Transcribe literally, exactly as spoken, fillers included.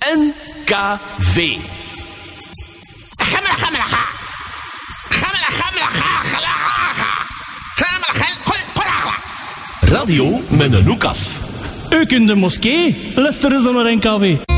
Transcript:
N K V. Radio met een hoek af. Ook in de moskee luisteren ze naar N K V.